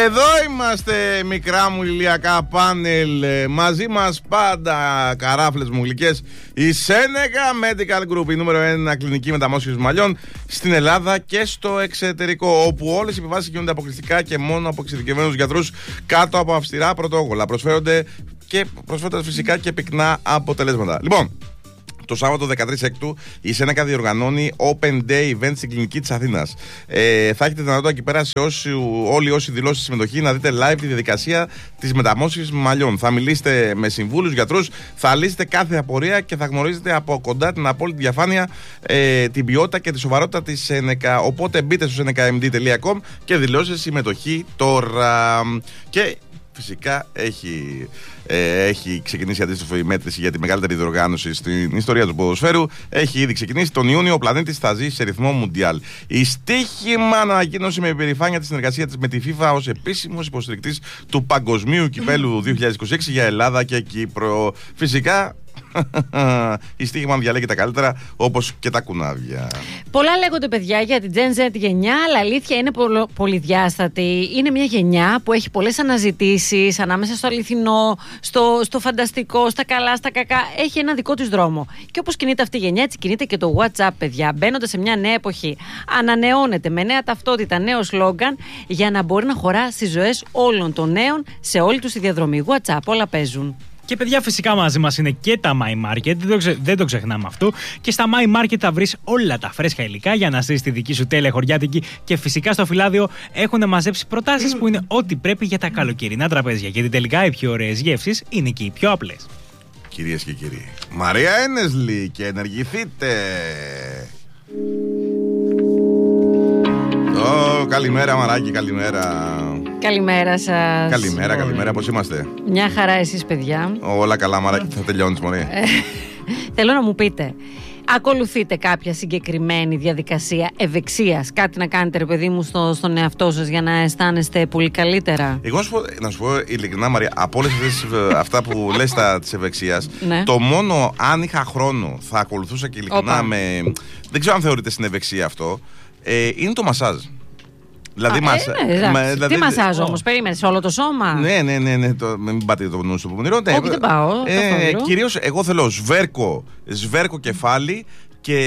Εδώ είμαστε, μικρά μου ηλιακά πάνελ. Μαζί μας πάντα καράφλες μου γλυκές. Η Seneca Medical Group, η νούμερο 1 κλινική μεταμόσχευσης μαλλιών στην Ελλάδα και στο εξωτερικό, όπου όλες οι επιβάσεις γίνονται αποκλειστικά και μόνο από εξειδικευμένους γιατρούς κάτω από αυστηρά πρωτόκολλα. Προσφέρονται φυσικά και πυκνά αποτελέσματα. Λοιπόν, το Σάββατο 13 Έκτου η Seneca διοργανώνει Open Day Event στην κλινική της Αθήνας. Θα έχετε δυνατότητα εκεί πέρα όλοι όσοι δηλώσετε συμμετοχή να δείτε live τη διαδικασία της μεταμόσχευσης μαλλιών. Θα μιλήσετε με συμβούλους, γιατρούς, θα λύσετε κάθε απορία και θα γνωρίζετε από κοντά την απόλυτη διαφάνεια, την ποιότητα και τη σοβαρότητα της Seneca. Οπότε μπείτε στο senecamd.com και δηλώσετε συμμετοχή τώρα. Και φυσικά έχει ξεκινήσει η αντίστοιχη μέτρηση για τη μεγαλύτερη διοργάνωση στην ιστορία του ποδοσφαίρου. Έχει ήδη ξεκινήσει. Τον Ιούνιο ο πλανήτης θα ζει σε ρυθμό Μουντιάλ. Η Στοίχημα ανακοίνωσε με υπερηφάνεια τη συνεργασία της με τη FIFA ως επίσημος υποστηρικτής του Παγκοσμίου Κυπέλου 2026 για Ελλάδα και Κύπρο. Φυσικά η Στοίχημα διαλέγει τα καλύτερα, όπως και τα κουνάβια. Πολλά λέγονται, παιδιά, για την Gen Z γενιά, αλλά αλήθεια είναι πολυδιάστατη. Είναι μια γενιά που έχει πολλές αναζητήσεις ανάμεσα στο αληθινό, στο φανταστικό, στα καλά, στα κακά. Έχει ένα δικό της δρόμο. Και όπως κινείται αυτή η γενιά, έτσι κινείται και το WhatsApp, παιδιά. Μπαίνοντας σε μια νέα εποχή, ανανεώνεται με νέα ταυτότητα, νέο σλόγγαν, για να μπορεί να χωρά στις ζωές όλων των νέων σε όλη τους τη διαδρομή. WhatsApp, όλα παίζουν. Και παιδιά, φυσικά μαζί μας είναι και τα My Market, δεν το ξεχνάμε αυτό. Και στα My Market θα βρεις όλα τα φρέσκα υλικά για να στήσεις τη δική σου τέλεια χωριάτικη. Και φυσικά στο φυλάδιο έχουν μαζέψει προτάσεις που είναι ό,τι πρέπει για τα καλοκαιρινά τραπέζια. Γιατί τελικά οι πιο ωραίες γεύσεις είναι και οι πιο απλές. Κυρίες και κύριοι, Μαρία Ένεσλη, και ενεργηθείτε! Καλημέρα, Μαράκι, καλημέρα. Καλημέρα σας. Καλημέρα, πώς είμαστε? Μια χαρά, εσείς, παιδιά? Όλα καλά, Μαράκι, θα τελειώνεις, μωρέ. Θέλω να μου πείτε, ακολουθείτε κάποια συγκεκριμένη διαδικασία ευεξίας? Κάτι να κάνετε, ρε παιδί μου, στον εαυτό σας για να αισθάνεστε πολύ καλύτερα? Εγώ να σου πω ειλικρινά, Μαρία, από όλες αυτά που λες της ευεξίας, ναι, το μόνο, αν είχα χρόνο, θα ακολουθούσα και ειλικρινά δεν ξέρω αν θεωρείται στην ευεξία αυτό, είναι το μασάζ. Δηλαδή, τι μασάζ όμως, περίμενες όλο το σώμα? Ναι, μην πάτε το νου στο πονηρό. Όχι, δεν πάω. Κυρίως εγώ θέλω σβέρκο κεφάλι και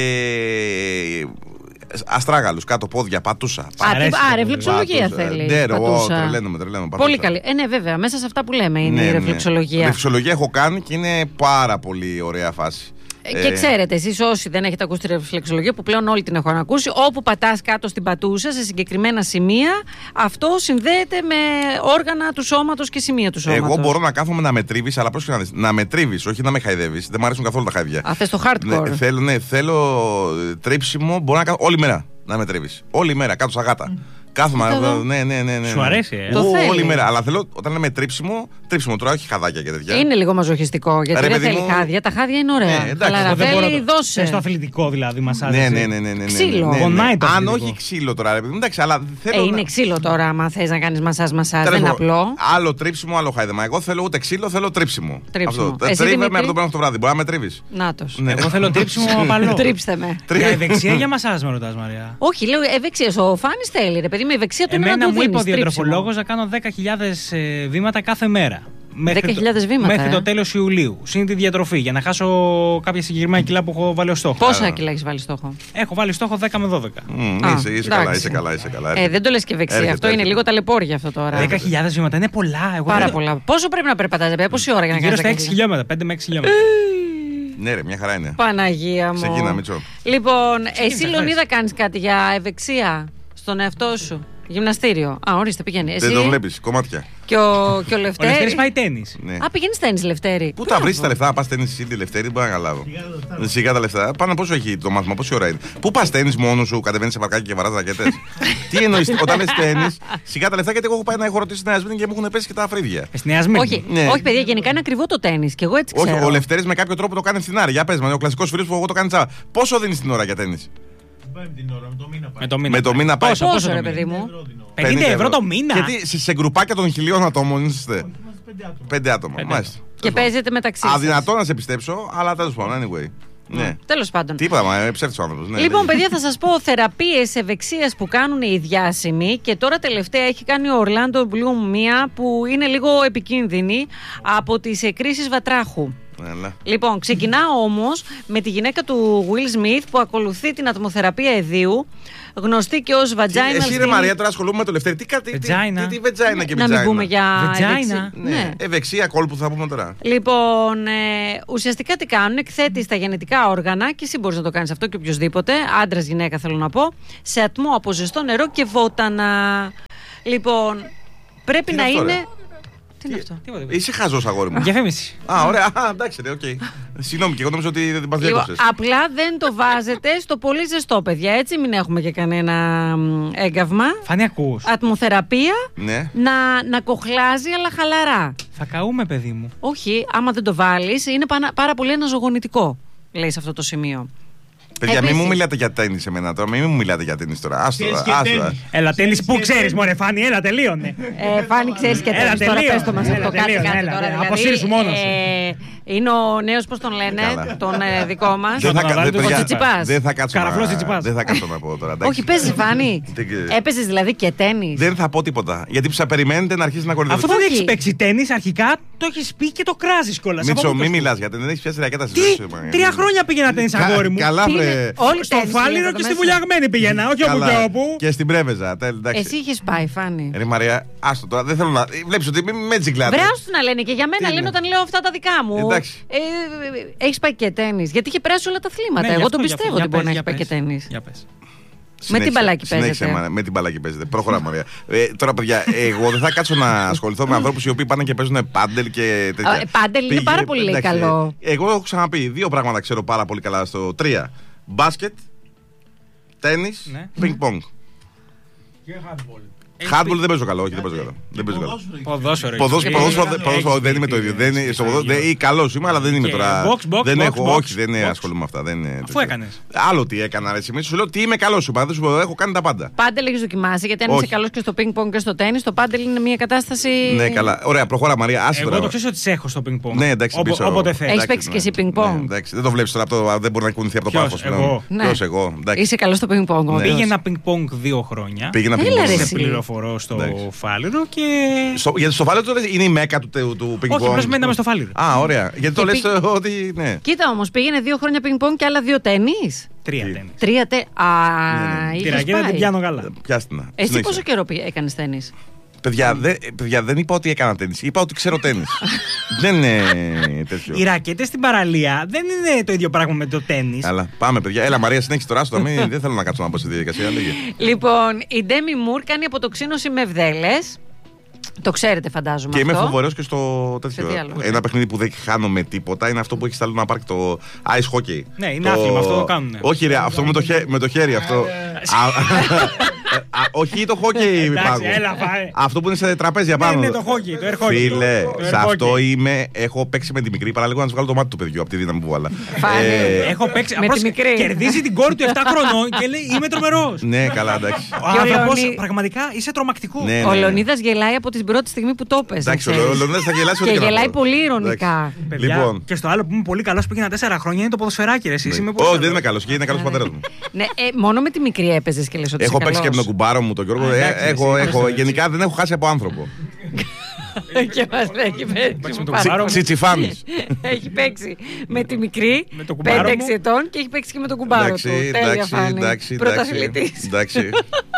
αστράγαλους, κάτω πόδια, πατούσα. Ρεφλεξολογία θέλει. Ναι, τρελαίνομαι. Πολύ καλή. Ναι, βέβαια, μέσα σε αυτά που λέμε είναι η ρεφλεξολογία. Ρεφλεξολογία έχω κάνει και είναι πάρα πολύ ωραία φάση. Και ξέρετε, εσείς όσοι δεν έχετε ακούσει τη ρεφλεξολογία, που πλέον όλοι την έχουν ακούσει, όπου πατάς κάτω στην πατούσα σε συγκεκριμένα σημεία, αυτό συνδέεται με όργανα του σώματος και σημεία του σώματος. Εγώ μπορώ να κάθομαι να με τρίβεις, αλλά πρόσεχε να δεις. Να με τρίβεις, όχι να με χαϊδεύεις. Δεν μου αρέσουν καθόλου τα χαϊδιά. Θες το hardcore? Θέλω τρίψιμο, μπορώ να κάνω όλη μέρα να με τρίβεις. Όλη μέρα, κάτω στα γάτα. Κάθομαι. Ναι. Σου αρέσει, όλη μέρα. Αλλά θέλω όταν λέμε τρίψιμο τώρα, όχι χαδάκια και τέτοια. Είναι λίγο μαζοχιστικό, γιατί δεν θέλει χάδια. Τα χάδια είναι ωραία. Αλλά θέλει, δώσε. Στο αθλητικό δηλαδή μασάζ. Ναι. Ξύλο. Αν όχι ξύλο τώρα, ρε παιδί. Εντάξει, αλλά θέλω. Είναι ξύλο τώρα, άμα θες να κάνεις μασάζ. Δεν είναι απλό. Άλλο τρίψιμο, άλλο χάιδεμα. Εγώ θέλω ούτε ξύλο, θέλω τρίψιμο. Τρίβε με από το πρωί το βράδυ. Μπορεί να με τρίβεις. Νάτος. Εγώ θέλω τρίψιμο απαλό. Τρίψτε με. Για ευεξία, για μασάζ με ρωτάς, Μαρία? Όχι, λέω ευεξία. Ο Φάνης θέλει, ρε παιδί, με ευεξία του είναι να του δίνεις. Μου είπε ο διατροφολόγος να κάνω 10.000 βήματα κάθε μέρα. 10.000 βήματα. Μέχρι το τέλος Ιουλίου. Συν τη διατροφή, για να χάσω κάποια συγκεκριμένα κιλά που έχω βάλει ως στόχο. Πόσα κιλά έχεις βάλει στόχο? Έχω βάλει στόχο 10 με 12. Είσαι καλά. Δεν το λες και ευεξία. Αυτό είναι λίγο ταλαιπώρια αυτό τώρα. 10.000 βήματα είναι πολλά. Πάρα πολλά. Πόσο πρέπει να περπατάς, πόση ώρα για να κάνεις? Γύρω στα 6 χιλιόμετρα, 5 με 6 χιλιόμετρα. Ναι, ρε, μια χαρά είναι. Παναγία μου. Ξεκίνα, Μίτσο. Λοιπόν, εσύ, Λεωνίδα, κάνεις κάτι για ευεξία στον εαυτό σου? Γυμναστήριο. Ορίστε, πηγαίνει. Δεν το βλέπεις, κομμάτια. Και ο Λευτέρης. Ο Λευτέρης πάει τένις. Ναι. Πηγαίνεις τένις, Λευτέρη? Πού τα βρεις τα λεφτά, πας τένις εσύ, τη Λευτέρη, δεν μπορώ να καταλάβω. Σιγά τα λεφτά. Πάνω πόσο έχει το μάθημα, πόση ώρα είναι? Πού πας τένις μόνος σου, κατεβαίνεις σε παρκάκι και βαράς ρακέτες? Τι εννοείς, όταν λες τένις, σιγά τα λεφτά, γιατί εγώ έχω πάει να έχω ρωτήσει στην Νέα Σμύρνη και μου έχουν πέσει και τα αφρίδια. Όχι, παιδιά, γενικά είναι ακριβό το τένις και εγώ έτσι ξέρω. Όχι, ο Λευτέρης με κάποιο τρόπο το κάνει φθηνάρι. Για πες, ο κλασικός φίλος που εγώ το κάνει τσάβα. Πόσο δίνεις την ώρα για τένις? Με το μήνα πάει. Πόσο, ρε παιδί μου? 50 ευρώ το μήνα. Γιατί σε γκρουπάκια των 1.000 ατόμων είστε? 5 άτομα. Μάλιστα. Και παίζετε μεταξύ σας. Αδυνατό να σε πιστέψω, αλλά τέλος πάντων, anyway. Ναι. Τέλος πάντων. Τίποτα, ψεύτης ο άνθρωπος. Ναι, Λοιπόν, ναι. παιδιά, θα σας πω θεραπείες ευεξίας που κάνουν οι διάσημοι και τώρα τελευταία έχει κάνει ο Orlando Bloom μία που είναι λίγο επικίνδυνη από τις κρίσεις βατράχου. Έλα. Λοιπόν, ξεκινάω όμως με τη γυναίκα του Will Smith που ακολουθεί την ατμοθεραπεία εδίου, γνωστή και ως vaginal. Εσύ ρε Μαρία, τώρα ασχολούμαι με το Λευτέρη. Τι Βετζάινα. τι βετζάινα και Να βετζάινα. μην πούμε για Βετζάινα. Ναι. Ευεξία κόλπου θα πούμε τώρα. Λοιπόν, ουσιαστικά τι κάνουν, εκθέτει στα γενετικά όργανα και εσύ μπορείς να το κάνεις αυτό και οποιοδήποτε, άντρας, γυναίκα θέλω να πω, σε ατμό από ζεστό νερό και βότανα. Λοιπόν, πρέπει Τι να είναι αυτό, είναι. ρε? Τι είναι αυτό? Είσαι χαζός αγόρι μου. Διαφήμιση. Α, ωραία. Α, εντάξει, οκ. Συγγνώμη, και εγώ νόμιζα ότι δεν μας Λοιπόν, διέκοψες. απλά δεν το βάζετε στο πολύ ζεστό, παιδιά. Έτσι, μην έχουμε και κανένα έγκαυμα. Φάνη, ακούς. Ατμοθεραπεία Ναι. να κοχλάζει, αλλά χαλαρά. Θα καούμε, παιδί μου. Όχι, άμα δεν το βάλεις, είναι πάρα πολύ αναζωογονητικό, λέει σε αυτό το σημείο. Παιδιά, μην Επίσης. μου μιλάτε για τέννις εμένα τώρα. Μην μου μιλάτε για τέννις τώρα. Άστο. Έλα, τέννις που ξέρεις, μωρέ, Φάνη, έλα, τελείωνε. Φάνη, ξέρεις και Έλα, τέλος, τώρα τελείωνε. πες το μας Έλα, αυτό, κάτι τελείωνε, κάντε έλα, τώρα. έλα. Δηλαδή, Αποσύρσου μόνος σου. είναι ο νέος, πώς τον λένε, Καλά. τον δικό μας. Δεν θα Τον Ρονάλντο, παιδιά, ο Τσιτσιπάς. δεν θα κάτσω Καραφλός να- Τσιτσιπάς. Δεν θα κάτσω να πω τώρα. εντάξει. Όχι, παίζεις, Φάνη. Δεν- Έπαιζες δηλαδή και τένις. Δεν θα πω τίποτα. Γιατί ψα περιμένετε να αρχίσει να Αφού κορυδεύετε. δεν Όχι. έχεις παίξει τέννις, αρχικά το έχεις πει και το κράζεις κιόλας. Μίτσο, Από πού μην το μιλάς γιατί δεν έχεις πιάσει ρακέτα στη Τι, ζωή σου. 3 χρόνια πήγαινα τέννις, αγόρι μου. Καλά, Τι βρε. είναι, όλοι Στο τένις Φάληρο πήγαινε και εδώ στη μέσα. Βουλιαγμένη πήγαινα, όχι όπου Καλά. και όπου. Και στην Πρέβεζα. Εντάξει. Εσύ είχες πάει, Φάνη. Ρε Μαρία, άστο τώρα. Δεν θέλω να. Βλέπεις ότι μην με τζιγκλάτε. Βρε, άστο να λένε και για μένα Τι λένε είναι? όταν λέω αυτά τα δικά μου. Εντάξει. Έχεις πάει και τένις. Γιατί είχε περάσει όλα τα αθλήματα. Ναι, γι' Εγώ αυτό, το γι' πιστεύω αυτό. ότι μπορεί να Για έχει πάει και πες, τένις. για πες. Με την μπαλάκι παίζετε. Με την μπαλάκι παίζετε. Προχωρά, Μαρία. Τώρα, παιδιά, εγώ δεν θα κάτσω να ασχοληθώ με ανθρώπους οι οποίοι πάνε και παίζουν πάντελ και τέτοια. Πάντελ είναι πάρα πολύ εντάξει, καλό. Εγώ έχω ξαναπεί δύο πράγματα ξέρω πάρα πολύ καλά στο 3. Μπάσκετ, τένις, Ναι. πινκ-πονγκ. Handball δεν παίζω καλό, όχι, δεν παίζω καλό. Δεν παίζω καλό. Ποδόσφαιρο. Ποδόσφαιρο δεν είμαι το ίδιο. Ή καλό είμαι, αλλά δεν είμαι Και τώρα. box, Δεν box, έχω, box, όχι, δεν box. ασχολούμαι με αυτά. Αφού έκανες. Άλλο τι έκανα, ρε Σιμίτσο, σου λέω ότι είμαι καλό σου. Δεν σου πω, έχω κάνει τα πάντα. Πάντελ έχεις δοκιμάσει, γιατί αν είσαι Όχι. καλός και στο πινκ-πονγκ και στο τένις, το πάντελ είναι μια κατάσταση. Ναι, καλά. Ωραία, προχώρα Μαρία. Άσε Εγώ τώρα. το ξέρεις ότι σε έχω στο πινκ-πονγκ. Ναι, εντάξει, πίσω. Όποτε θες. Έχεις Εντάξει, παίξει ναι. και εσύ πινκ-πονγκ. Ναι, εντάξει, δεν το βλέπει τώρα, δεν μπορεί να κουνηθεί από το Ποιος, πάθος πλέον. εγώ? Ναι. Ποιος, εγώ. εντάξει. Είσαι καλός στο πινκ-πονγκ. όντως. Πήγαινα πινκ-πονγκ 2 χρόνια. Πήγαινα Έλα, πινκ-πονγκ. ρε, Σε εσύ. πληροφορώ στο Εντάξει. Φάληρο και. Γιατί στο Φάληρο τώρα είναι η μέκα του πινκ-πονγκ. Όχι, απλώς μέναμε στο Φάληρο. Α, ωραία. Γιατί το Και λες πήγε- ότι. Ναι. Κοίτα όμως, πήγαινε 2 χρόνια πινκ-πονγκ και άλλα 2 τένις. 3 Τι? τένις. 3 τένις. Α, Ναι, Τη είχες ρακέτα την πάει. πιάνω καλά. Πιάστηνα. Εσύ Συνέχισε. πόσο καιρό έκανες τένις? Παιδιά, δεν είπα ότι έκανα τέννις. Είπα ότι ξέρω τέννις. Δεν είναι τέτοιο. Οι ρακέτες στην παραλία δεν είναι το ίδιο πράγμα με το τένις. Αλλά πάμε, παιδιά. Έλα, Μαρία, συνέχισε τώρα. Δεν θέλω να κάτσω να πω στη διαδικασία. Λέγε. Λοιπόν, η Ντέμι Μουρ κάνει αποτοξίνωση με βδέλες. Το ξέρετε, φαντάζομαι. Και είμαι αυτό. φοβερός και στο Σε τέτοιο. τι άλλο? Ένα παιχνίδι που δεν χάνω με τίποτα είναι αυτό που έχει στα Λούνα Πάρκ, το ice hockey. Ναι, είναι άθλημα, αυτό το κάνουνε. Όχι, ρε, αυτό με το χέρι. Αυτό. Όχι το hockey, Εντάξει, Πάγο. έλα, πάει. Αυτό που είναι σε τραπέζια Ναι, πάνω. ναι, το hockey, το air hockey. Φίλε, Το air σε αυτό hockey. έχω παίξει με τη μικρή. Παραλίγο να σου βγάλω το μάτι του παιδιού από τη δύναμη που βάλα. Φάνη. Έχω παίξει. Με απλώς τη μικρή. Κερδίζει την κόρη του 7 χρονών και λέει είμαι τρομερός. Ναι, καλά, εντάξει. Ο Και ο άνθρωπος Λεωνί- πραγματικά είσαι τρομακτικό. Ναι, Ο ναι. Λεωνίδας γελάει από την πρώτη στιγμή που το έπαιζε. Εντάξει, ο ξέρεις. Λεωνίδας θα γελάσει ό,τι Και και να γελάει πω. πολύ ηρωνικά. Παιδιά, Λοιπόν. και στο άλλο που είμαι πολύ καλό που έγινα 4 χρόνια είναι το ποδοσφαιράκι. Ρε, εσείς είμαι πολύ Όχι, καλός. δεν είμαι καλό. Και είναι καλό πατέρα μου. Ναι, μόνο με τη μικρή έπαιζε και λες ότι Έχω είσαι παίξει και με τον καλός. κουμπάρο μου, τον Γιώργο. εντάξει, Γενικά δεν έχω χάσει από άνθρωπο. Και μας έχει Παίξει με παίξει. τον κουμπάρο μου. Τσιτσιφάμις. Έχει παίξει με τη μικρή, Με τον κουμπάρο 5-6 μου. ετών και έχει παίξει και με τον κουμπάρο του. Τέλεια, Φάνη. Πρωταθλητής. Εντάξει.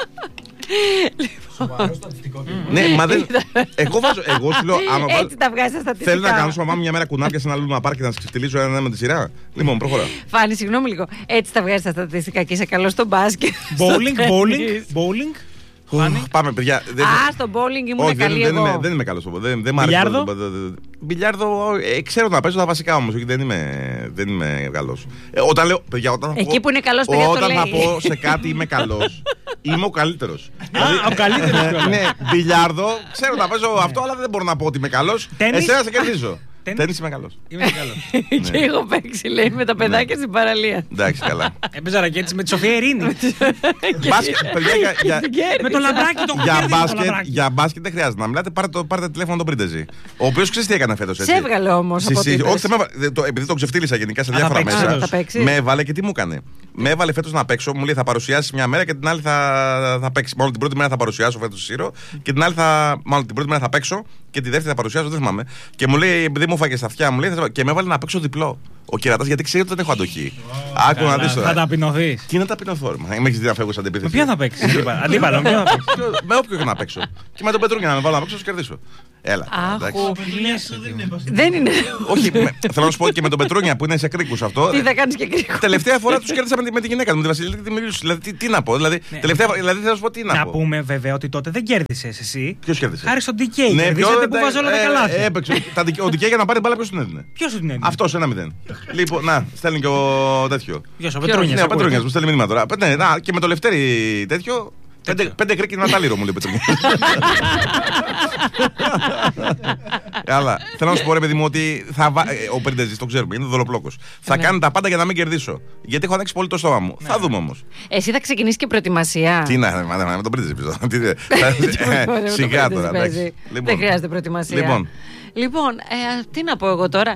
Ναι, μα δεν. Εγώ σου λέω, άμα βάζω. Έτσι τα βγάζει τα στατιστικά. Θέλω να κάνω σου μαμά μια μέρα κουνάπια σε ένα Λούνα Πάρκ και να σε ξεφτυλίσω ένα με τη σειρά. Λοιπόν, προχωρά. Φάνη, συγγνώμη λίγο. Έτσι τα βγάζει τα στατιστικά και είσαι καλό στο μπάσκετ. Bowling. Φάνη. Πάμε, παιδιά. Α, στο bowling ήμουν Όχι, καλή εγώ. δεν είμαι καλό. Δεν μ' αρέσει. Μπιλιάρδο? Μπιλιάρδο, ξέρω να παίζω τα βασικά όμως. Δεν είμαι καλός. Όταν λέω, παιδιά, όταν θα Εκεί πω- που είναι καλός, παιδιά, το Όταν θα λέει. πω σε κάτι είμαι καλός, είμαι ο καλύτερος. Ο καλύτερος. Ναι, μπιλιάρδο, ξέρω να παίζω αυτό, αλλά δεν μπορώ να πω ότι είμαι καλός. Τένις? Εσένα σε κερδίζω. Τένις είμαι καλός. Και έχω παίξει, λέει, με τα παιδάκια στην παραλία. Εντάξει, καλά. Έπαιζα ρακέτες με τη Σοφία Ειρήνη. Μπάσκετ, παιδιά, Με το λαμπράκι το για μπάσκετ δεν χρειάζεται να μιλάτε. Πάρτε τηλέφωνο τον Πρίντεζη. Ο οποίος ξέρει τι έκανε φέτος. Σε έβγαλε όμως. Όχι, επειδή τον ξεφτύλισα γενικά σε διάφορα μέσα. Με έβαλε και τι μου έκανε. Με έβαλε φέτος να παίξω. Μου λέει θα παρουσιάσει μια μέρα και την άλλη θα παίξει. Μάλλον την πρώτη μέρα θα παρουσιάσω φέτος Σύρο και την άλλη μάλλον την πρώτη μέρα θα παίξω και τη δεύτερη θα παρουσιάσω. Δεν θυμάμαι. Και μου λέει, επειδή μου φάγε στα αυτιά, μου λέει και με έβαλε να παίξω διπλό. Ο κερατάς γιατί ξέρει ότι δεν έχω αντοχή. Άκου να δεις τώρα. Θα ταπεινωθείς. Τι να ταπεινωθώ, με έχεις δει να φεύγω σαν αντιπίθεση. Με ποιον θα παίξεις, αντίπαλο, με όποιο και να παίξω. Και με τον Πετρούνια να με βάλω να παίξω, θα κερδίσω. Έλα. Δεν είναι. Όχι, θέλω να σου πω και με τον Πετρούνια που είναι σε κρίκους αυτό. Τι θα κάνεις και κρίκους. Τελευταία φορά τους κέρδισα με τη γυναίκα μου, με τη Βασιλική τη Μιλίου. Δηλαδή τι να πω. Δηλαδή θέλω να σου πω τι να πω. Να πούμε βέβαια ότι τότε δεν κέρδισες εσύ. Ποιος κέρδισε? Χάρη στον DK. Κερδίσατε που βάζω όλα τα καλάθια. Έπαιξε. Ο DK για να πάρει μπάλα ποιος την έδινε. Ποιος την έδινε? Αυτός 1-0. Λοιπόν, να, στέλνει και ο τέτοιο. Ποιος, ο Πετρούνιας? Ναι, ο Πετρούνιας μου στέλνει μήνυμα τώρα. Και με το Λευτέρι τέτοιο. 5 κρίκι είναι ατάλειρο, μου λέει Πετρούνια. Αλλά θέλω να σου πω, ρε παιδί μου, ότι ο Πρίντεζης, το ξέρουμε, είναι δολοπλόκος. Θα κάνει τα πάντα για να μην κερδίσω. Γιατί έχω ανοίξει πολύ το στόμα μου. Θα δούμε όμως. Εσύ θα ξεκινήσεις και προετοιμασία. Τι να, με τον Πρίντεζη πίσω. Σιγά τώρα. Δεν χρειάζεται προετοιμασία. Λοιπόν, τι να πω εγώ τώρα.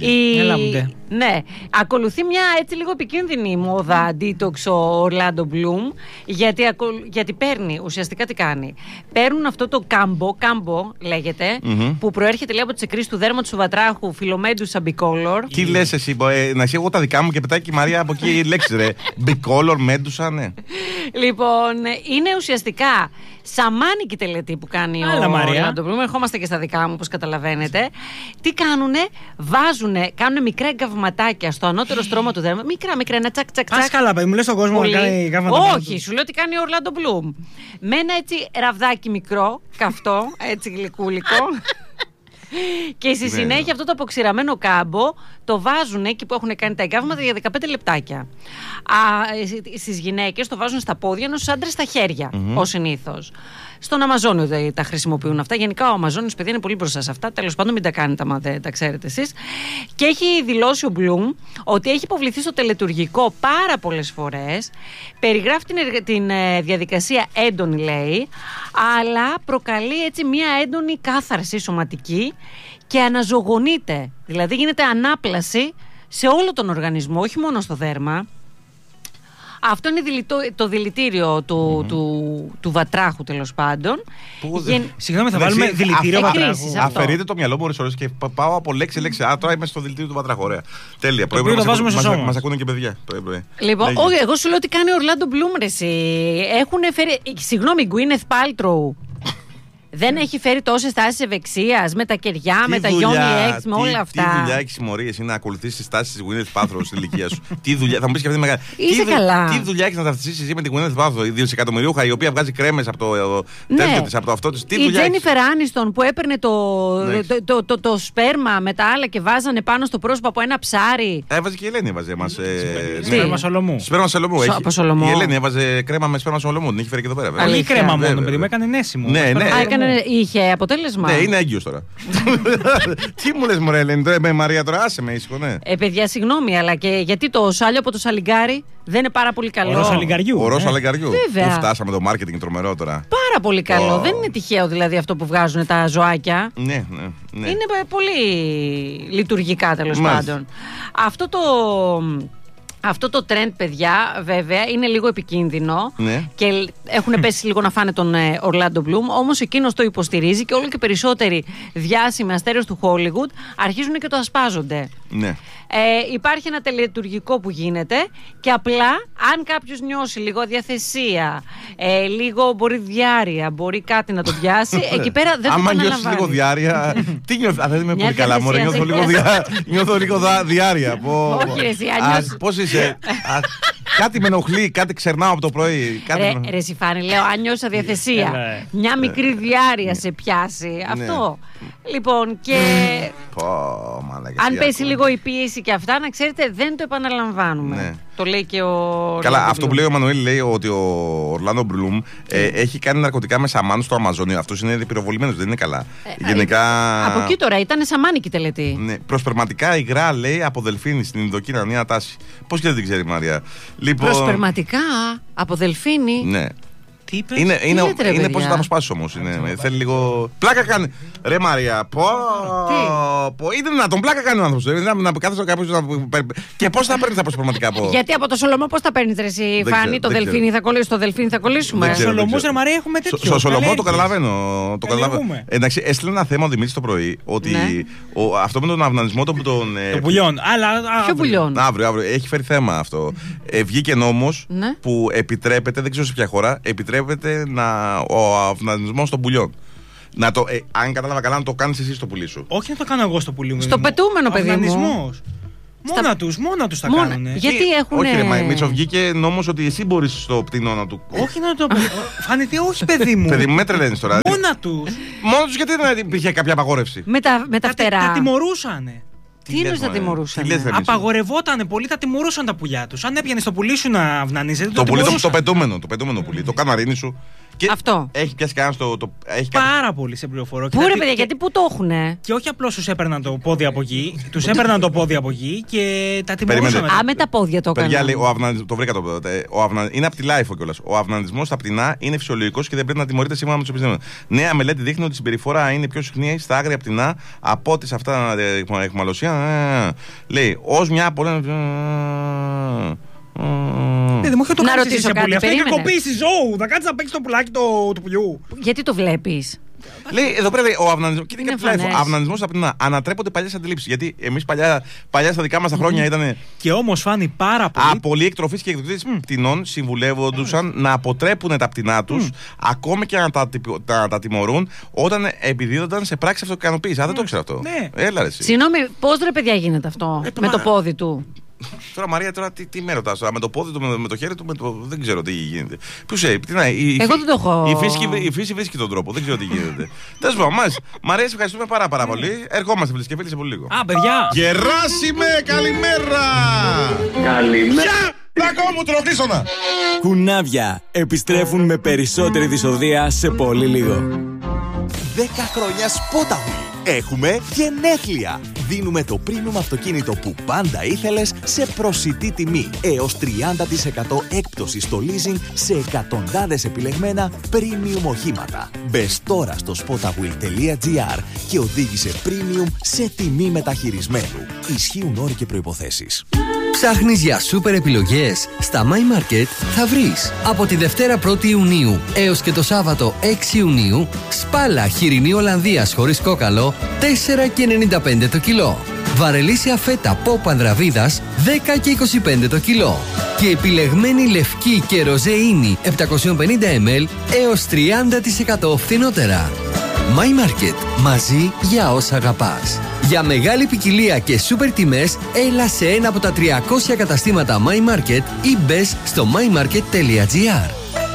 Ναι, ακολουθεί μια έτσι λίγο επικίνδυνη μόδα detox ο Orlando Bloom, γιατί παίρνει, ουσιαστικά τι κάνει. Παίρνουν αυτό το κάμπο λέγεται, που προέρχεται λέει από τις εκκρίσεις του δέρματος του βατράχου Philomendus bicolor. Τι λες εσύ, να εσύ εγώ τα δικά μου και πετάει και η Μαρία από εκεί λέξεις ρε. Bicolor, Medusa, ναι. Λοιπόν, είναι ουσιαστικά σαμάνικη τελετή που κάνει ο Orlando Bloom. Ερχόμαστε και στα δικά μου, όπως καταλαβαίνετε. Τι κάνουνε, κάνουν μικρά εγκαυματάκια στο ανώτερο στρώμα του δέρματος. Μικρά, ένα τσακ. Πας καλά, παιδί μου, λες στον κόσμο να κάνει εγκαύματα. Όχι, σου λέω τι κάνει ο Orlando Bloom. Με ένα έτσι ραβδάκι μικρό, καυτό, έτσι γλυκούλικο. Και στη συνέχεια αυτό το αποξηραμένο κάμπο το βάζουν εκεί που έχουν κάνει τα εγκάβματα για 15 λεπτάκια. Στις γυναίκες το βάζουν στα πόδια, ενώ στους άντρες στα χέρια, ως συνήθως. Στον Αμαζόνιο τα χρησιμοποιούν αυτά. Γενικά ο Αμαζόνιος, παιδί, είναι πολύ μπροστά σε αυτά. Τέλος πάντων, μην τα κάνετε άμα δεν τα ξέρετε εσείς. Και έχει δηλώσει ο Bloom ότι έχει υποβληθεί στο τελετουργικό πάρα πολλές φορές. Περιγράφει την διαδικασία έντονη, λέει, αλλά προκαλεί έτσι μια έντονη κάθαρση σωματική και αναζωογονείται. Δηλαδή γίνεται ανάπλαση σε όλο τον οργανισμό, όχι μόνο στο δέρμα. Αυτό είναι το δηλητήριο του βατράχου, τέλος πάντων. Συγγνώμη, θα βάλουμε δηλητήριο βατράχου. Αφαιρείτε το μυαλό μου ώρες και πάω από λέξη. Τώρα είμαι στο δηλητήριο του βατράχου. Ωραία. Τέλεια. Πρωί το βάζουμε στο σώμα. Μας ακούνε και παιδιά. Λοιπόν, όχι, εγώ σου λέω ότι κάνει ο Orlando Bloom, ρε. Έχουν φέρει. Συγγνώμη, Gwyneth Paltrow. Δεν έχει φέρει τόσες τάσεις ευεξίας με τα κεριά, με τα Yoni X, με όλα αυτά. Τι δουλειά έχεις μωρή εσύ να ακολουθήσεις τις τάσεις της Gwyneth Paltrow στην ηλικία σου? Τι δουλειά, θα μου πεις και αυτή μεγάλη. Είσαι καλά. Τι δουλειά έχεις να ταυτιστείς εσύ με την Gwyneth Paltrow, η δισεκατομμυριούχα η οποία βγάζει κρέμες από το τέτοιο της, από το αυτό της? Η Jennifer Aniston που έπαιρνε το σπέρμα με τα άλλα και βάζανε πάνω στο πρόσωπο από ένα ψάρι. Έβαζε και η Ελένη, έβαζε μας. Σπέρμα Σολομού. Σπέρμα Σολομού. Η Ελένη έβαζε κρέμα με σπέρμα Σολομού. Την είχε φέρει και εδώ πέρα. Πολύ κρέμα μόνο, παιδί μου, έκανε νέσιμο. Είχε αποτέλεσμα. Ναι, είναι έγκυος τώρα. Τι μου λες, μωρέ, Ελένη, με Μαρία τώρα, άσε με ήσυχο, ναι. Παιδιά, συγγνώμη, αλλά και γιατί το σάλιο από το σαλιγκάρι δεν είναι πάρα πολύ καλό? Ο σαλιγκαριού. Ο σαλιγκαριού. Βέβαια. Πού φτάσαμε το μάρκετινγκ τρομερό τώρα. Πάρα πολύ καλό. Δεν είναι τυχαίο δηλαδή αυτό που βγάζουν τα ζωάκια. Ναι. Είναι πολύ λειτουργικά, τέλος πάντων. Αυτό το trend, παιδιά, βέβαια, είναι λίγο επικίνδυνο και έχουν πέσει λίγο να φάνε τον Orlando Bloom, όμως εκείνος το υποστηρίζει και όλο και περισσότεροι διάσημοι αστέρες του Hollywood αρχίζουν και το ασπάζονται. Ναι. Υπάρχει ένα τελετουργικό που γίνεται και απλά αν κάποιος νιώσει λίγο αδιαθεσία, λίγο μπορεί διάρρεια, μπορεί κάτι να το πιάσει, εκεί πέρα δεν θα το αναλαμβάνει. Άμα νιώσεις λίγο διάρρεια, τι νιώθει? Δεν είμαι πολύ καλά, μωρέ, νιώθω λίγο διάρρεια. Όχι, εσύ, πώς είσαι? Κάτι με ενοχλεί, κάτι ξερνάω από το πρωί. Ρε Σιφάνη, λέω, αν νιώσεις αδιαθεσία, μια μικρή διάρεια σε πιάσει, αυτό. Λοιπόν, και αν πέσει λίγο η πίεση και αυτά, να ξέρετε, δεν το επαναλαμβάνουμε. Ναι. Το λέει και ο. Καλά, αυτό που λέει ο Μανουέλ λέει ότι ο Ορλάντο Μπλουμ έχει κάνει ναρκωτικά με σαμάν στο Αμαζόνιο. Αυτό είναι πυροβολημένος, δεν είναι καλά. Γενικά. Από εκεί τώρα, ήταν σαμάνικη τελετή. Ναι, προσπερματικά υγρά λέει από δελφίνη στην Ινδοκίνα, Νέα τάση. Πώς και δεν την ξέρει η Μαρία. Λοιπόν, προσπερματικά από δελφίνη. Ναι. Τι είπες? Είναι πώς θα τα αποσπάσεις όμως. Θέλει λίγο. Πλάκα κάνει. Ρε Μαρία, είναι να τον πλάκα κάνει ο άνθρωπος. Να κάθεσαι κάποιος να. Και πώς θα παίρνει τα προσπερματικά από. Γιατί από το Σολομό πώς θα παίρνει εσύ, Φάνη, το δελφίνι θα κολλήσει, το δελφίνι θα κολλήσουμε. Σολομούς, ρε Μαρία, έχουμε τέτοιο. Στο Σολομό το καταλαβαίνω. Εντάξει, έστειλε ένα θέμα ο Δημήτρης το πρωί ότι αυτό με τον αυνανισμό των πουλιών. Ποιο πουλιών? Αύριο έχει φέρει θέμα αυτό. Βγήκε νόμος που επιτρέπεται, δεν ξέρω σε ποια χώρα, επιτρέπεται ο αυνανισμός των πουλιών. Αν κατάλαβα καλά, να το κάνεις εσύ στο πουλί σου. Όχι να το κάνω εγώ στο πουλί μου. Στο πετούμενο, παιδί μου. Μόνα τους τα κάνουνε. Γιατί έχουν. Όχι, ρε Μίτσο, βγήκε νόμος ότι εσύ μπορείς στο πτηνό να του. Όχι να το. Φάνηκε, όχι, παιδί μου. Παιδί μου, με τρελαίνεις τώρα. Μόνα τους, γιατί δεν υπήρχε κάποια απαγόρευση. Με τα φτερά. Τα τιμωρούσανε. Τι είναι να τιμωρούσαν? Απαγορευότανε πολύ, τα τιμωρούσαν τα πουλιά τους. Αν έπιανε το πουλί σου να αυνανίζεται. Το πουλί, το πετούμενο πουλί, το καναρίνι σου. Και αυτό. Έχει πιάσει κανένα Πάρα πολύ σε πληροφορώ. Πού ρε παιδιά, γιατί πού το έχουνε? Και όχι απλώς τους έπαιρναν το πόδι από εκεί, τους έπαιρναν το πόδι από εκεί και τα τιμωρούσαν. Με τα πόδια το έκαναν. Παιδιά, λέει, το βρήκα είναι από τη Λάιφο κιόλας. Ο αυνανισμός στα πτηνά είναι φυσιολογικός και δεν πρέπει να τιμωρείται σύμφωνα με τους επιστήμονες. Νέα μελέτη δείχνει ότι η συμπεριφορά είναι πιο συχνή στα άγρια πτηνά από ό,τι σε αυτά τα αιχμαλωσία. Λέει, ως μια πολύ. Δεν μου είχε το να κάνει ρωτήσω κάτι. Αυτό είναι κακοποίηση ζώου. Θα κάτσεις να παίξεις το πουλάκι του πουλιού. Γιατί το βλέπεις? Λέει εδώ πέρα ο αυνανισμός. Και είναι κάτι ο αυνανισμός από την ανατρέπονται παλιές αντιλήψεις. Γιατί εμείς παλιά στα δικά μας τα χρόνια ήταν. Και όμως φάνει πάρα πολύ. Πολλοί εκτροφείς και εκδοτήτες πτηνών συμβουλεύονταν να αποτρέπουν τα πτηνά τους, ακόμη και να τα τιμωρούν όταν επιδίδονταν σε πράξη αυτοικανοποίησης. Δεν το ξέρω αυτό. Έλα ρε. Συγγνώμη, πώς ρε παιδιά γίνεται αυτό με το πόδι του? Τώρα Μαρία, τι με ρωτάς, με το πόδι του, με το χέρι του, δεν ξέρω τι γίνεται. Εγώ δεν το έχω. Η φύση βρίσκει τον τρόπο, δεν ξέρω τι γίνεται. Τέλος πάντων, Μαρία, ευχαριστούμε πάρα πολύ. Ερχόμαστε φίλες και φίλοι σε πολύ λίγο. Παιδιά! Γεράσιμε, καλημέρα! Καλημέρα! Πλάκο μου, τροχλήσωνα! Κουνάβια επιστρέφουν με περισσότερη δυσοδεία σε πολύ λίγο. 10 χρόνια Spotawheel. Έχουμε γενέθλια. Δίνουμε το premium αυτοκίνητο που πάντα ήθελες σε προσιτή τιμή. Έως 30% έκπτωση στο leasing σε εκατοντάδες επιλεγμένα premium οχήματα. Μπες τώρα στο spotawheel.gr και οδήγησε premium σε τιμή μεταχειρισμένου. Ισχύουν όροι και προϋποθέσεις. Ψάχνεις για σούπερ επιλογές? Στα My Market θα βρεις. Από τη Δευτέρα 1η Ιουνίου έως και το Σάββατο 6 Ιουνίου, σπάλα χοιρινή Ολλανδίας χωρίς κόκαλο 4,95 το κιλό. Βαρελίσια φέτα Pop Ανδραβίδας 10,25 το κιλό. Και επιλεγμένη λευκή και ροζέ ίνι 750 ml έως 30% φθηνότερα. My Market. Μαζί για όσα αγαπάς. Για μεγάλη ποικιλία και σούπερ τιμές, έλα σε ένα από τα 300 καταστήματα My Market ή μπες στο mymarket.gr.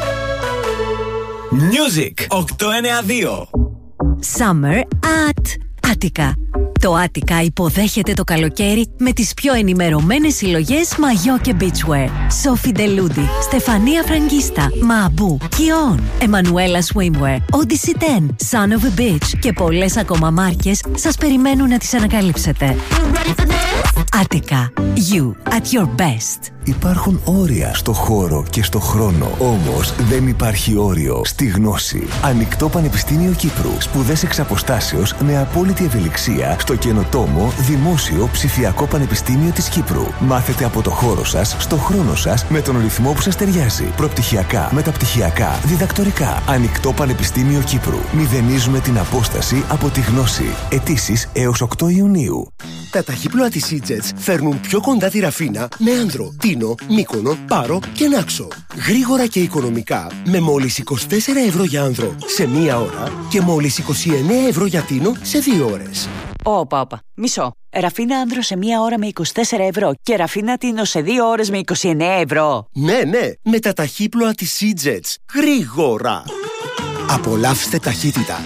Music 892. Summer at Attica. Το Attica υποδέχεται το καλοκαίρι με τις πιο ενημερωμένες συλλογές μαγιό και beachwear. Σόφι Ντελούντι, Στεφανία Φραγκίστα, Μαμπού, Κιόν, Εμμανουέλα Swimwear, Odyssey 10, Son of a Beach και πολλές ακόμα μάρκες σας περιμένουν να τις ανακαλύψετε. Attica. You at your best. Υπάρχουν όρια στο χώρο και στο χρόνο. Όμως δεν υπάρχει όριο στη γνώση. Ανοιχτό Πανεπιστήμιο Κύπρου. Σπουδές εξ αποστάσεως με απόλυτη ευελιξία στο καινοτόμο Δημόσιο Ψηφιακό Πανεπιστήμιο της Κύπρου. Μάθετε από το χώρο σας, στο χρόνο σας, με τον ρυθμό που σας ταιριάζει. Προπτυχιακά, μεταπτυχιακά, διδακτορικά. Ανοιχτό Πανεπιστήμιο Κύπρου. Μηδενίζουμε την απόσταση από τη γνώση. Αιτήσεις έως 8 Ιουνίου. Τα ταχύπλοα της EasyJet φέρνουν πιο κοντά τη Ραφίνα με Άνδρο, Τίνο, Μύκονο, Πάρο και Νάξο. Γρήγορα και οικονομικά με μόλις 24 ευρώ για Άνδρο σε 1 ώρα και μόλις 29 ευρώ για Τίνο σε 2 ώρες. Όπα. Μισό. Ραφίνα Άνδρο σε 1 ώρα με 24 ευρώ και Ραφίνα Τίνο σε 2 ώρες με 29 ευρώ. Ναι, με τα ταχύπλοα της EasyJet. Γρήγορα. Απολαύστε ταχύτητα.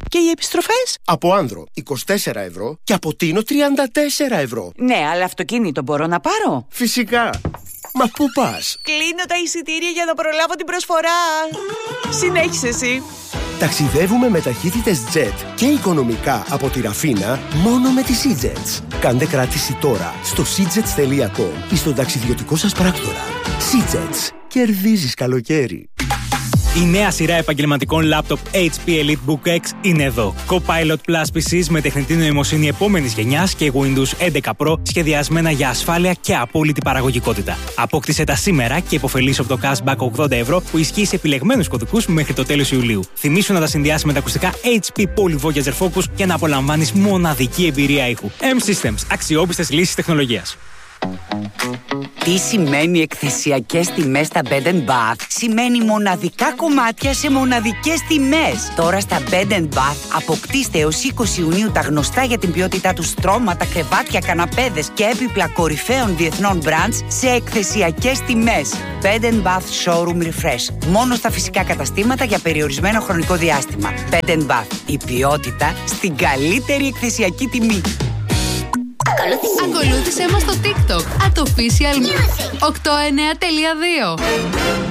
Και οι επιστροφές? Από Άνδρο 24 ευρώ και από Τίνο 34 ευρώ. Ναι, αλλά αυτοκίνητο μπορώ να πάρω? Φυσικά. Μα πού πας? Κλείνω τα εισιτήρια για να προλάβω την προσφορά. Συνέχισε εσύ. Ταξιδεύουμε με ταχύτητες jet και οικονομικά από τη Ραφίνα μόνο με τις SeaJets. Κάντε κράτηση τώρα στο seajets.com ή στον ταξιδιωτικό σας πράκτορα. SeaJets. Κερδίζεις καλοκαίρι. Η νέα σειρά επαγγελματικών λάπτοπ HP EliteBook X είναι εδώ. Copilot Plus PCs με τεχνητή νοημοσύνη επόμενης γενιάς και Windows 11 Pro σχεδιασμένα για ασφάλεια και απόλυτη παραγωγικότητα. Απόκτησε τα σήμερα και υποφελείς από το cashback 80 ευρώ που ισχύει σε επιλεγμένους κωδικούς μέχρι το τέλος Ιουλίου. Θυμήσου να τα συνδυάσεις με τα ακουστικά HP Poly Voyager Focus για να απολαμβάνεις μοναδική εμπειρία ήχου. M-Systems. Αξιόπιστες λύσεις τεχνολογίας. Τι σημαίνει εκθεσιακές τιμές στα Bed & Bath? Σημαίνει μοναδικά κομμάτια σε μοναδικές τιμές. Τώρα στα Bed & Bath αποκτήστε έως 20 Ιουνίου τα γνωστά για την ποιότητά του στρώματα, κρεβάτια, καναπέδες και έπιπλα κορυφαίων διεθνών brands σε εκθεσιακές τιμές. Bed & Bath Showroom Refresh. Μόνο στα φυσικά καταστήματα για περιορισμένο χρονικό διάστημα. Bed & Bath. Η ποιότητα στην καλύτερη εκθεσιακή τιμή. Ακολούθησέ μας στο TikTok @official89.2.